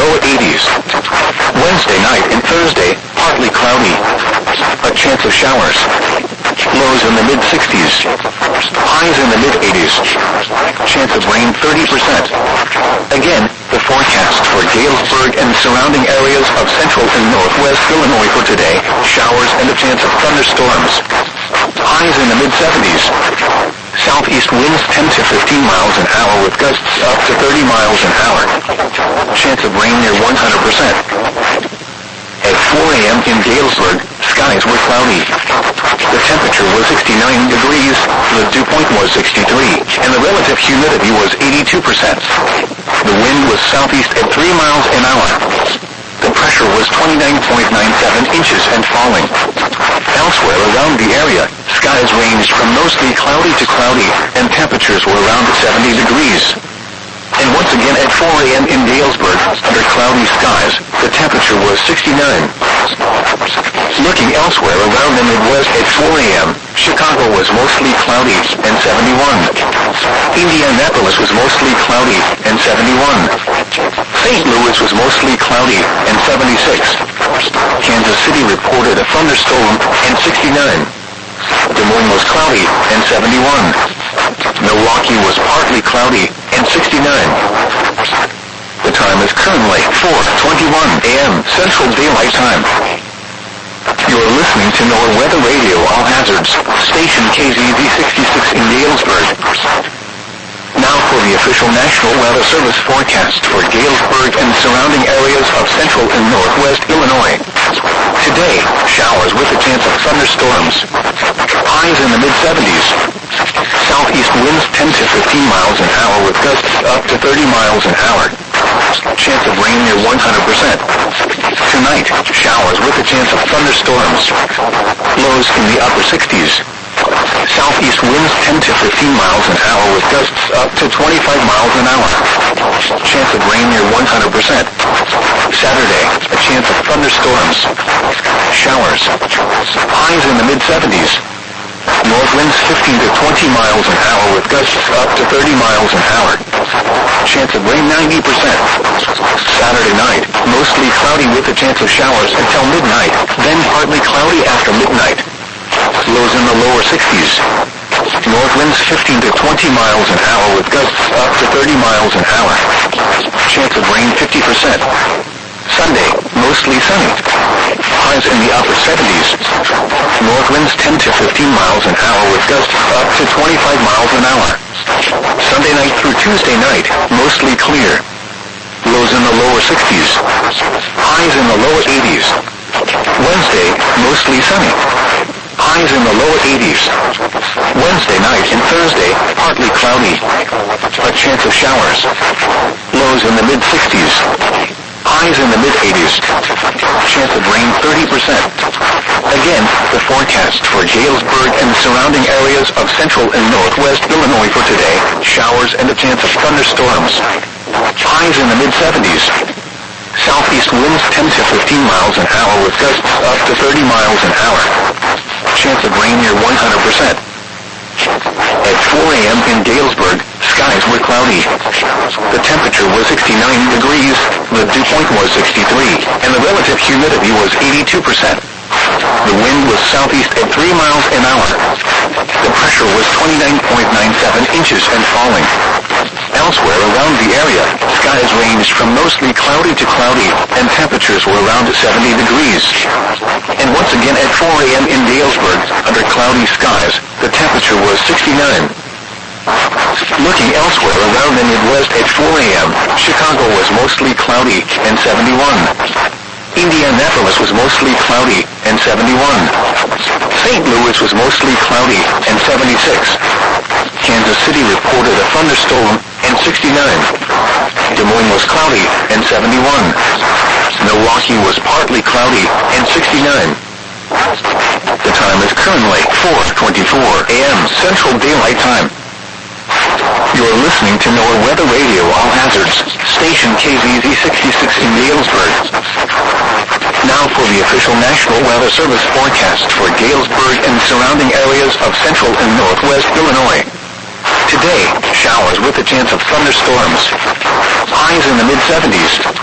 lower 80s. Wednesday night and Thursday, partly cloudy. A chance of showers. Lows in the mid-60s. Highs in the mid-80s. Chance of rain 30%. Again, the forecast for Galesburg and surrounding areas of central and northwest Illinois for today, showers and a chance of thunderstorms. Highs in the mid-70s. Southeast winds 10 to 15 miles an hour with gusts up to 30 miles an hour. Chance of rain near 100%. At 4 a.m. in Galesburg, skies were cloudy. The temperature was 69 degrees, the dew point was 63, and the relative humidity was 82%. The wind was southeast at 3 miles an hour. The pressure was 29.97 inches and falling. Elsewhere around the area, skies ranged from mostly cloudy to cloudy, and temperatures were around 70 degrees. And once again at 4 a.m. in Galesburg, under cloudy skies, the temperature was 69. Looking elsewhere around the Midwest at 4 a.m., Chicago was mostly cloudy and 71. Indianapolis was mostly cloudy and 71. St. Louis was mostly cloudy and 76. Kansas City reported a thunderstorm and 69. Des Moines was cloudy and 71. Milwaukee was partly cloudy and 69. The time is currently 4:21 a.m. Central Daylight Time. You are listening to NOAA Weather Radio All Hazards, station KZZ 66 in Galesburg. Now for the official National Weather Service forecast for Galesburg and surrounding areas of central and northwest Illinois. Today, showers with a chance of thunderstorms. Highs in the mid-70s. Southeast winds 10 to 15 miles an hour with gusts up to 30 miles an hour. Chance of rain near 100%. Tonight, showers with a chance of thunderstorms. Lows in the upper 60s. Southeast winds 10 to 15 miles an hour with gusts up to 25 miles an hour. Chance of rain near 100%. Saturday, a chance of thunderstorms. Showers. Highs in the mid-70s. North winds 15 to 20 miles an hour with gusts up to 30 miles an hour. Chance of rain 90%. Saturday night, mostly cloudy with a chance of showers until midnight, then partly cloudy after midnight. Lows in the lower 60s. North winds 15 to 20 miles an hour with gusts up to 30 miles an hour. Chance of rain 50%. Sunday, mostly sunny. Highs in the upper 70s. North winds 10 to 15 miles an hour with gusts up to 25 miles an hour. Sunday night through Tuesday night, mostly clear. Lows in the lower 60s. Highs in the lower 80s. Wednesday, mostly sunny. Highs in the lower 80s. Wednesday night and Thursday, partly cloudy. A chance of showers. Lows in the mid-60s. Highs in the mid-80s. Chance of rain 30%. Again, the forecast for Galesburg and surrounding areas of central and northwest Illinois for today, showers and a chance of thunderstorms. Highs in the mid-70s. Southeast winds 10 to 15 miles an hour with gusts up to 30 miles an hour. Chance of rain near 100%. At 4 a.m. in Galesburg, skies were cloudy. The temperature was 69 degrees, the dew point was 63, and the relative humidity was 82%. The wind was southeast at 3 miles an hour. The pressure was 29.97 inches and falling. Elsewhere around the area, skies ranged from mostly cloudy to cloudy, and temperatures were around 70 degrees. And once again at 4 a.m. in Galesburg, under cloudy skies, the temperature was 69. Looking elsewhere around the Midwest at 4 a.m., Chicago was mostly cloudy and 71. Indianapolis was mostly cloudy and 71. St. Louis was mostly cloudy and 76. Kansas City reported a thunderstorm and 69. Des Moines was cloudy and 71. Milwaukee was partly cloudy and 69. The time is currently 4:24 a.m. Central Daylight Time. You're listening to NOAA Weather Radio All Hazards, station KZZ 66 in Galesburg. Now for the official National Weather Service forecast for Galesburg and surrounding areas of central and northwest Illinois. Today, showers with a chance of thunderstorms. Highs in the mid-70s.